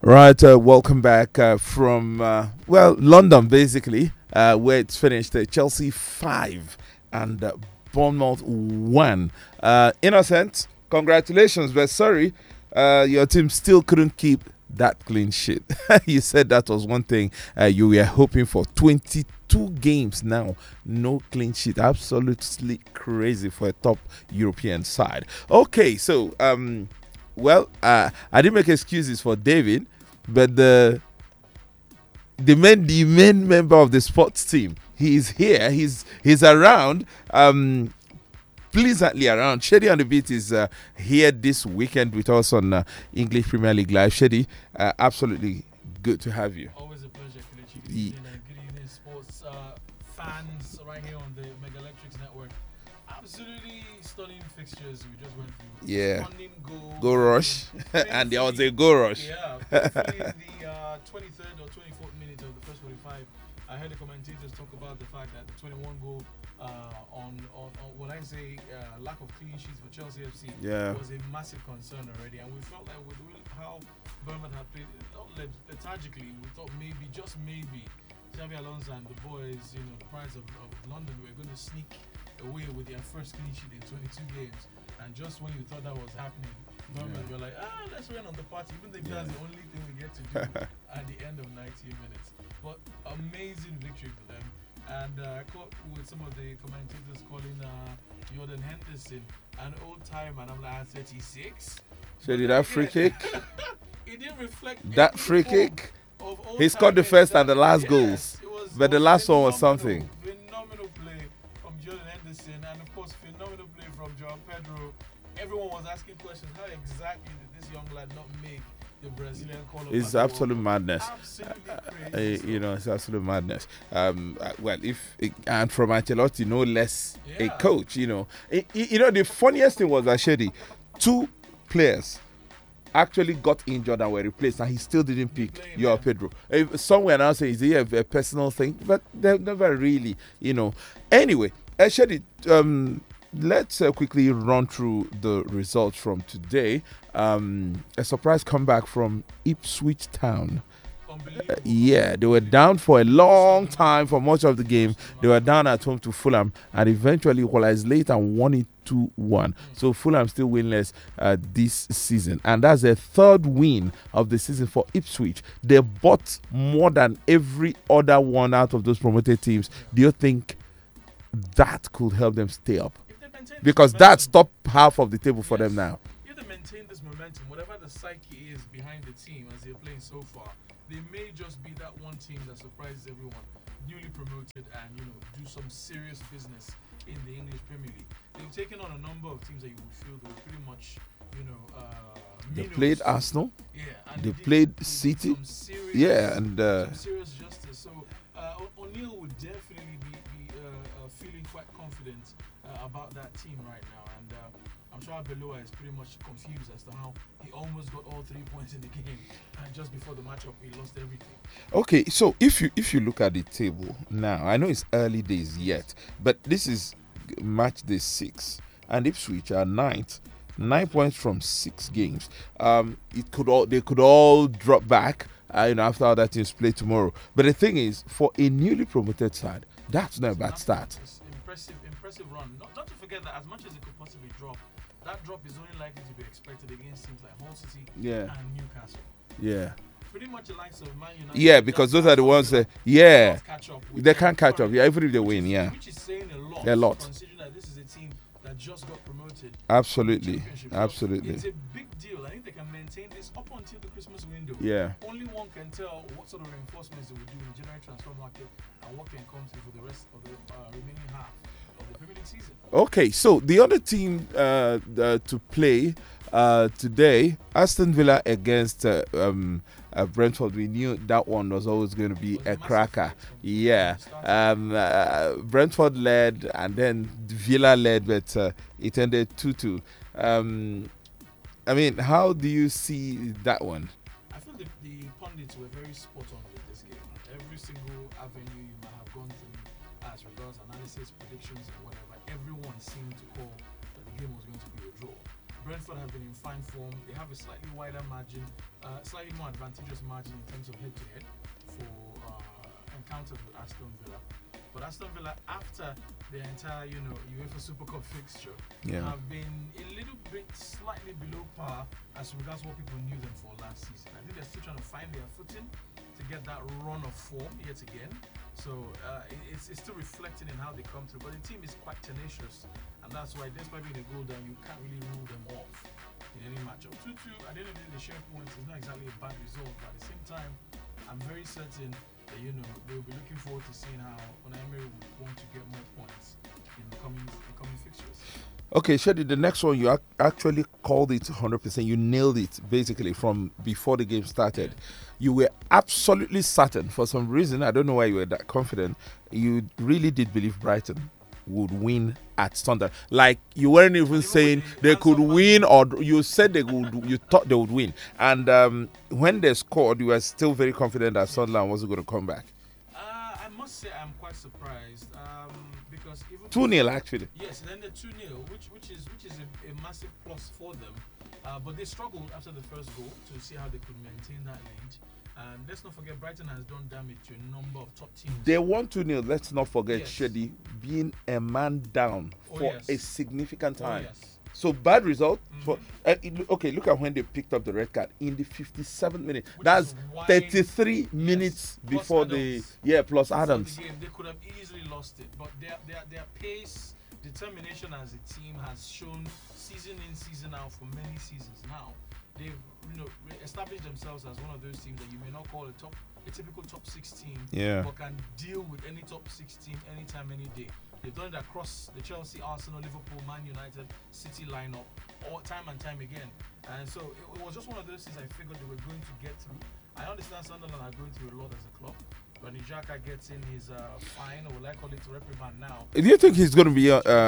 Right, welcome back from London, basically, where it's finished. Chelsea 5 and Bournemouth 1. Innocent, congratulations, but sorry, your team still couldn't keep that clean sheet. You said that was one thing you were hoping for. 22 games now, no clean sheet. Absolutely crazy for a top European side. Okay, so I didn't make excuses for David, but the main member of the sports team, he is here. He's around. Pleasantly around. Shady on the Beat is here this weekend with us on English Premier League Live. Shady, absolutely good to have you. Always a pleasure, Kelechi. Good evening, sports fans right here on the Mega Electrics Network. Absolutely stunning fixtures we just went through. Yeah. Stunning Go rush. And there was a go rush. Yeah, hopefully in the 23rd or 24th minute of the first 45, I heard the commentators talk about the fact that the 21 goal on what I say lack of clean sheets for Chelsea FC was a massive concern already, and we felt like with how Bournemouth had played lethargically, we thought maybe, just maybe, Xavi Alonso and the boys, the Pride of London, were going to sneak away with their first clean sheet in 22 games. And just when you thought that was happening, Bournemouth were like, let's win on the party, even if that's the only thing we get to do at the end of 90 minutes. But amazing victory for them. And I caught with some of the commentators calling Jordan Henderson an old time, and I'm like, 36. So did that free kick? It didn't reflect that free kick. He scored the first and the last goals, but the last one was something. Phenomenal play from Jordan Henderson, and of course phenomenal play from João Pedro. Everyone was asking questions: how exactly did this young lad not make the Brazilian call? It's absolute madness. Absolutely crazy. It's absolute madness. And from Ancelotti, no less a coach. The funniest thing was that Shady, two players actually got injured and were replaced, and he still didn't pick João Pedro. Somewhere now saying, is it a personal thing? But they never really, Anyway, Shady, let's quickly run through the results from today. A surprise comeback from Ipswich Town. They were down for a long time for much of the game. They were down at home to Fulham and eventually equalized late and won it 2-1. So Fulham still winless this season, and that's their third win of the season for Ipswich. They bought more than every other one out of those promoted teams. Do you think that could help them stay up? Because that's top half of the table for them now. If they maintain this momentum, whatever the psyche is behind the team as they're playing so far, they may just be that one team that surprises everyone, newly promoted, and do some serious business in the English Premier League. They've taken on a number of teams that you would feel they were pretty much, they played Arsenal. Yeah, and they played City. And some serious justice. So O'Neill would definitely be feeling quite confident about that team right now, and I'm sure Abeloa is pretty much confused as to how he almost got all 3 points in the game, and just before the matchup he lost everything. Okay, so if you look at the table now, I know it's early days yet, but this is match day 6, and Ipswich are 9th, 9 points from 6 games. They could all drop back, after all that teams play tomorrow. But the thing is, for a newly promoted side, that's not a bad start. Impressive run. Not to forget that as much as it could possibly drop, that drop is only likely to be expected against teams like Hull City and Newcastle. Yeah. Pretty much the likes of Man United. Yeah, because those are the ones that they can't catch up. Yeah, even if they win, which is saying a lot. Considering that this is a team that just got promoted. Absolutely. So it's a big deal. I think they can maintain this up until the Christmas window. Yeah. Only one can tell what sort of reinforcements they will do in the January transfer market and what can come through for the rest of the remaining half of the Premier League season. Okay, so the other team to play today, Aston Villa against Brentford. We knew that one was always going to be a cracker. Yeah. Brentford led and then Villa led, but it ended 2-2. How do you see that one? I feel the pundits were very spot on with this game. Every single avenue you might have gone through as regards analysis, predictions, and whatever, everyone seemed to call that the game was going to be a draw. Brentford have been in fine form. They have a slightly wider margin, slightly more advantageous margin in terms of head-to-head for encounters with Aston Villa. But Aston Villa, after the entire, UEFA Super Cup fixture, have been a little bit slightly below par as regards what people knew them for last season. I think they're still trying to find their footing to get that run of form yet again. So it's still reflecting in how they come through. But the team is quite tenacious, and that's why, despite being a goal down, you can't really rule them off in any matchup. 2-2, at the end of the day, the share points is not exactly a bad result, but at the same time, I'm very certain that, they'll be looking forward to seeing how Unai Emery would want to get more points in the coming fixtures. Okay, Shady, the next one, you actually called it 100%. You nailed it, basically, from before the game started. Yeah. You were absolutely certain, for some reason, I don't know why you were that confident, you really did believe Brighton would win at Sunderland. Like, you weren't even saying they could win, or you said you thought they would win. And when they scored, you were still very confident that Sunderland wasn't going to come back. I must say I'm quite surprised because even 2-0 actually. Yes, and then the 2-0, which is a massive plus for them. But they struggled after the first goal to see how they could maintain that lead. And let's not forget, Brighton has done damage to a number of top teams. They won 2-0. Let's not forget, Yes. Shady being a man down for a significant time. Yes. So bad result. For okay, look at when they picked up the red card in the 57th minute. Which That's is why- 33 minutes Plus before Adams. plus Before Adams. the game, they could have easily lost it, but their pace, determination as a team has shown season in, season out for many seasons now. They've established themselves as one of those teams that you may not call a typical top 16, but can deal with any top 16 anytime, any day. They've done it across the Chelsea, Arsenal, Liverpool, Man United, City lineup, all time and time again. And so it was just one of those things I figured they were going to get through. I understand Sunderland are going through a lot as a club. When Xhaka gets in his fine, or will I call it reprimand now? Do you think he's going to be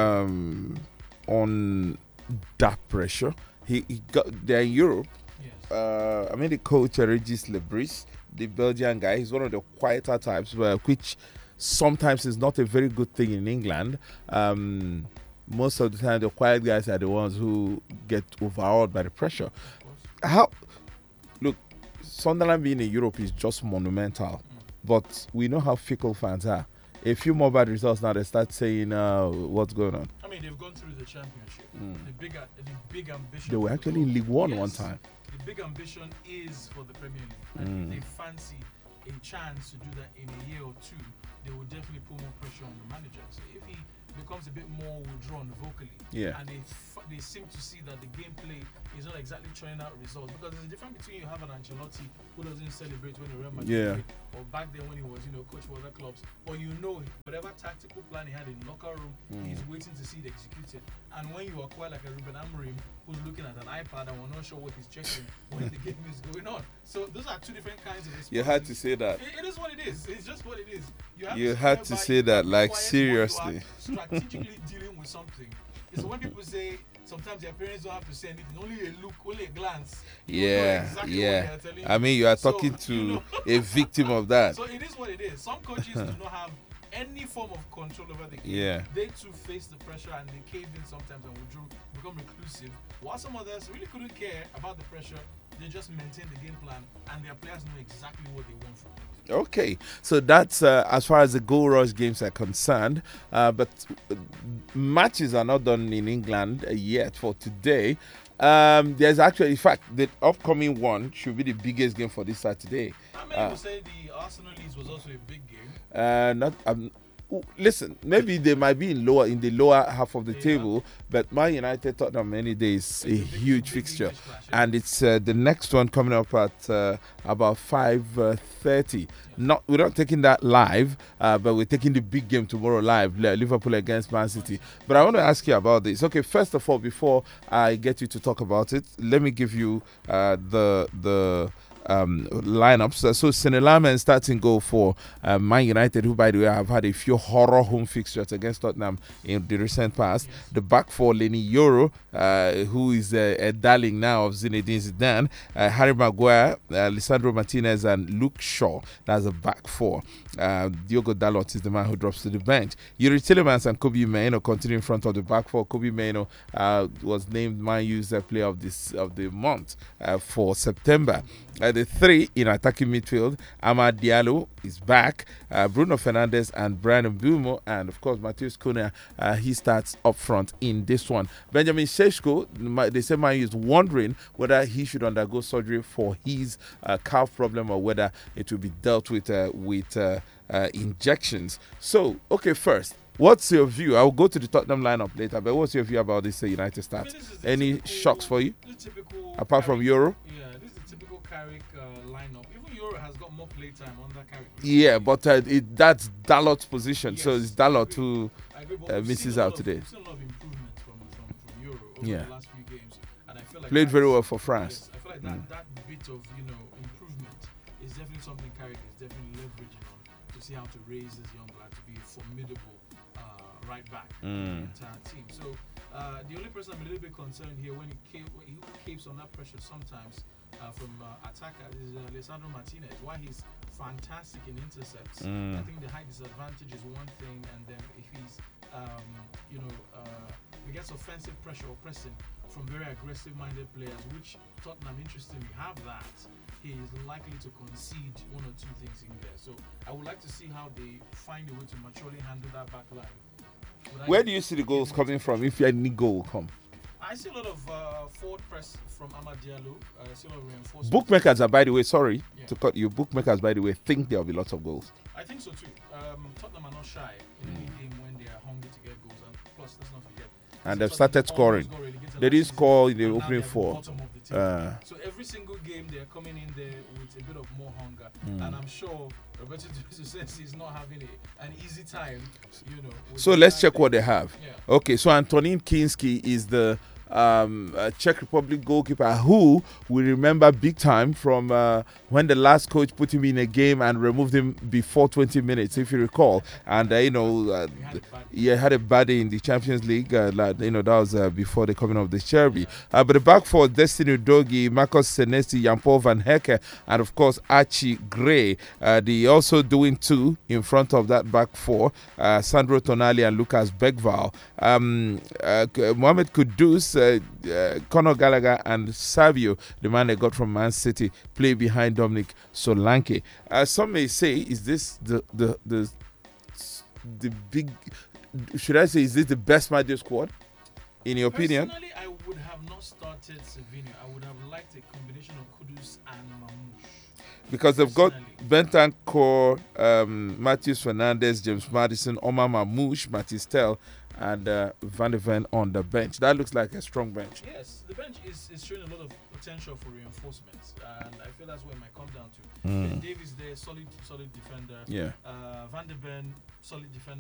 on that pressure? They're in Europe. Yes. I mean, the coach, Regis Lebris, the Belgian guy, he's one of the quieter types, which sometimes is not a very good thing in England. Most of the time, the quiet guys are the ones who get overawed by the pressure. Look, Sunderland being in Europe is just monumental, but we know how fickle fans are. A few more bad results now, they start saying, what's going on? I mean, they've gone through the championship. The big ambition. They were for the actually in club. League One Yes. one time. The big ambition is for the Premier League. And if they fancy a chance to do that in a year or two, they will definitely put more pressure on the manager. So if he becomes a bit more withdrawn vocally, and they seem to see that the gameplay is not exactly churning out results, because there's a difference between you have an Ancelotti who doesn't celebrate when Real Madrid win, or back then when he was coach for other clubs, or whatever tactical plan he had in the locker room, he's waiting to see it executed. And when you acquire like a Ruben Amorim who's looking at an iPad and we're not sure what he's checking when the game is going on, so those are two different kinds of responses. You had to say that. It is what it is. It's just what it is. You had to say that, like, seriously. Strategically dealing with something. It's when people say sometimes their parents don't have to say anything, only a look, only a glance. You know exactly what they are telling you. I mean, you are talking to a victim of that. So it is what it is. Some coaches do not have any form of control over the game. Yeah. They too face the pressure and they cave in sometimes and withdraw, become reclusive. While some others really couldn't care about the pressure, they just maintain the game plan and their players know exactly what they want from them. Okay, so that's as far as the goal rush games are concerned. But matches are not done in England yet for today. There's actually, in fact, the upcoming one should be the biggest game for this Saturday. How many would say the Arsenal Leeds was also a big game? Listen, maybe they might be in the lower half of the table, but Man United Tottenham any day is a huge fixture, English clash, and it's the next one coming up at about 5:30. We're not taking that live, but we're taking the big game tomorrow live, Liverpool against Man City. But I want to ask you about this. Okay, first of all, before I get you to talk about it, let me give you the lineups. So Sinelama starting goal for Man United, who by the way have had a few horror home fixtures against Tottenham in the recent past. Yes. The back four, Lenny Yoro, who is a darling now of Zinedine Zidane, Harry Maguire, Lisandro Martinez, and Luke Shaw. That's a back four. Diogo Dalot is the man who drops to the bench. Yuri Tillemans and Kobe Mainoo continue in front of the back four. Kobe Mainoo was named Man U's player of the month for September. The three in attacking midfield, Amad Diallo is back, Bruno Fernandes and Brian Mbeumo, and of course Matheus Cunha, he starts up front in this one. Benjamin Sesko, they say Man U is wondering whether he should undergo surgery for his calf problem or whether it will be dealt with injections. So, okay, first, what's your view? I'll go to the Tottenham lineup later, but what's your view about this United start? I mean, this is Any typical, shocks for you? this is typical Apart from Carrick- Euro? Yeah, this is the typical Carrick lineup. Even Euro has got more playtime under Carrick. Yeah, but that's Dalot's position, so Yes, it's Dalot I who I agree, but we've misses seen a lot out today. We've seen a lot of improvement from Euro over Yeah. the last few games, and I feel like played very that's- well for France. Yes, I feel like that bit of improvement is definitely something Carrick is definitely leveraging on to see how to raise this young lad to be a formidable right back in the entire team. So the only person I'm a little bit concerned here when he keeps on that pressure sometimes from attacker is Lisandro Martinez. Why he's fantastic in intercepts. I think the height disadvantage is one thing, and then if he's he gets offensive pressure or pressing from very aggressive-minded players, which Tottenham interestingly have that, he is likely to concede one or two things in there. So I would like to see how they find a way to maturely handle that back line. Where do you see the goals coming from, if any goal will come? I see a lot of forward press from Amad Diallo. I see a lot of reinforcement. Bookmakers are, by the way, sorry Yeah. to cut you, bookmakers, by the way, think there will be lots of goals. I think so too. Tottenham are not shy in any game when they are hungry to get goals. And plus, let's not forget. And so they've Tottenham started scoring. almost got relegated They last didn't season, score in the and now opening they're at the four. bottom of the table. Uh, So every single game they're coming in there with a bit of more hunger, and I'm sure Roberto De Sensi is not having an easy time. With so the let's fact check that- what they have. Yeah. Okay, so Antonin Kinski is the Czech Republic goalkeeper who we remember big time from when the last coach put him in a game and removed him before 20 minutes, if you recall. And he had a bad day in the Champions League. That was before the coming of the Cherby. But the back four: Destiny Udogie, Marcos Senesi, Jan-Paul Van Hecke, and of course Archie Gray. They also doing two in front of that back four: Sandro Tonali and Lucas Begval. Mohamed Kudus, Conor Gallagher, and Savio, the man they got from Man City, play behind Dominic Solanke. Some may say, is this the big? Should I say, is this the best Madio squad? In your opinion? Personally, I would have not started Savinho. I would have liked a combination of Kudus and Mamouche. Because they've got Personally. Bentancur, Matheus Fernandes, James Maddison, Omar Mamouche, Matisse Tell, and Van de Ven on the bench. That looks like a strong bench. Yes, the bench is showing a lot of potential for reinforcements, and I feel that's where it might come down to. Ben Davies there, solid defender. Yeah. Van de Ven, solid defender